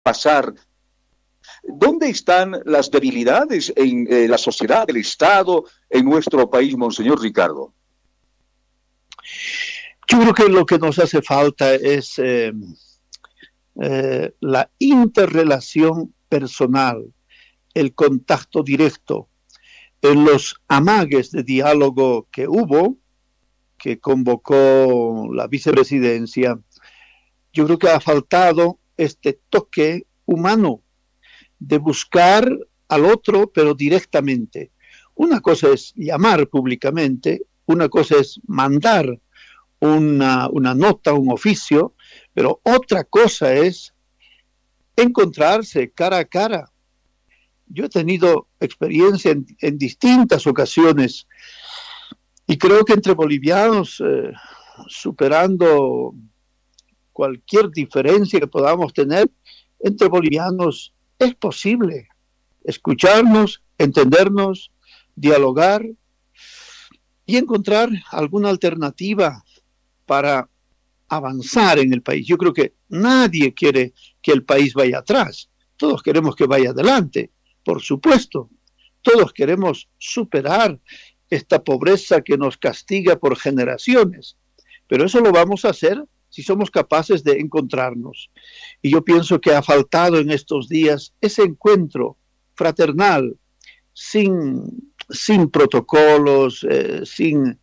pasar. ¿Dónde están las debilidades en la sociedad, el Estado, en nuestro país, Monseñor Ricardo? Yo creo que lo que nos hace falta es la interrelación personal, el contacto directo, en los amagues de diálogo que hubo, que convocó la vicepresidencia. Yo creo que ha faltado este toque humano de buscar al otro, pero directamente. Una cosa es llamar públicamente, una cosa es mandar una nota, un oficio, pero otra cosa es encontrarse cara a cara. Yo he tenido experiencia en distintas ocasiones y creo que entre bolivianos, superando cualquier diferencia que podamos tener, entre bolivianos es posible escucharnos, entendernos, dialogar y encontrar alguna alternativa para avanzar en el país. Yo creo que nadie quiere que el país vaya atrás. Todos queremos que vaya adelante, por supuesto. Todos queremos superar esta pobreza que nos castiga por generaciones. Pero eso lo vamos a hacer si somos capaces de encontrarnos. Y yo pienso que ha faltado en estos días ese encuentro fraternal, sin protocolos, sin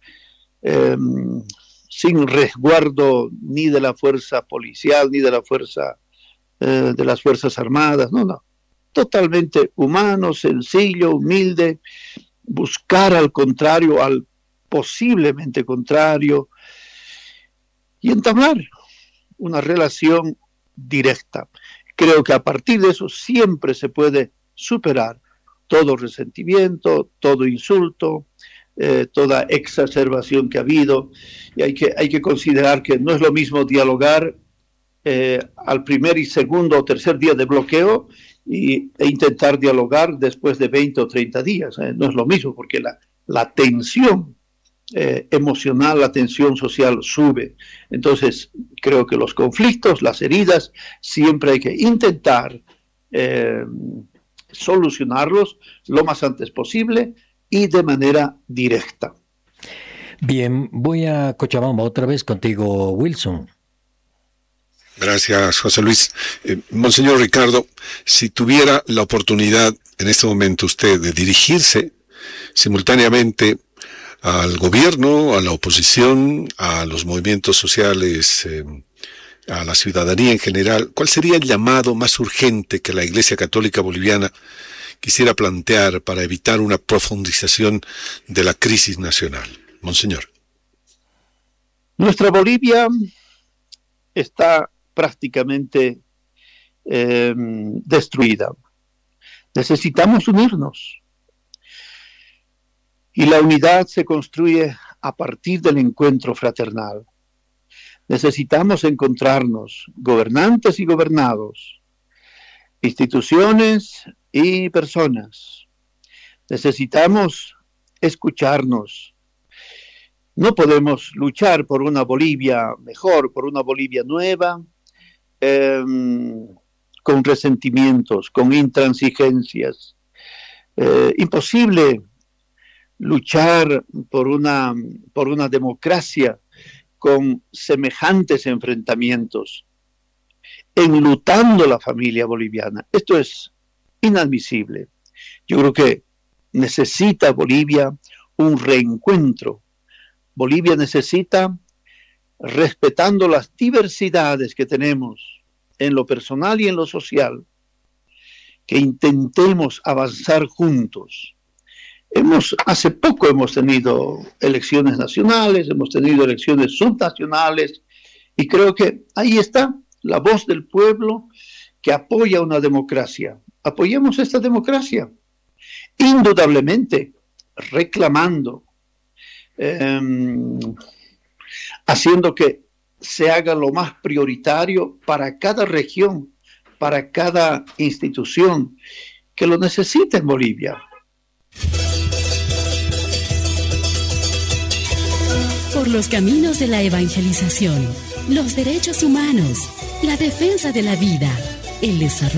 resguardo ni de la fuerza policial, ni de la fuerza de las Fuerzas Armadas, no. Totalmente humano, sencillo, humilde, buscar al contrario, al posiblemente contrario, y entablar una relación directa. Creo que a partir de eso siempre se puede superar todo resentimiento, todo insulto, toda exacerbación que ha habido, y hay que considerar que no es lo mismo dialogar al primer y segundo o tercer día de bloqueo e intentar dialogar después de 20 o 30 días. No es lo mismo, porque la tensión emocional, la tensión social sube. Entonces, creo que los conflictos, las heridas, siempre hay que intentar solucionarlos lo más antes posible y de manera directa. Bien, voy a Cochabamba otra vez contigo, Wilson. Gracias, José Luis. Monseñor Ricardo, si tuviera la oportunidad en este momento usted de dirigirse simultáneamente al gobierno, a la oposición, a los movimientos sociales, a la ciudadanía en general, ¿cuál sería el llamado más urgente que la Iglesia Católica Boliviana quisiera plantear para evitar una profundización de la crisis nacional? Monseñor. Nuestra Bolivia está prácticamente destruida. Necesitamos unirnos. Y la unidad se construye a partir del encuentro fraternal. Necesitamos encontrarnos, gobernantes y gobernados, instituciones y personas. Necesitamos escucharnos. No podemos luchar por una Bolivia mejor, por una Bolivia nueva, con resentimientos, con intransigencias. Imposible luchar por una democracia con semejantes enfrentamientos, enlutando la familia boliviana. Esto es inadmisible. Yo creo que necesita Bolivia un reencuentro. Bolivia necesita, respetando las diversidades que tenemos en lo personal y en lo social, que intentemos avanzar juntos. Hace poco hemos tenido elecciones nacionales, hemos tenido elecciones subnacionales, y creo que ahí está la voz del pueblo que apoya una democracia. Apoyemos esta democracia, indudablemente reclamando, haciendo que se haga lo más prioritario para cada región, para cada institución que lo necesita en Bolivia. Por los caminos de la evangelización, los derechos humanos, la defensa de la vida, el desarrollo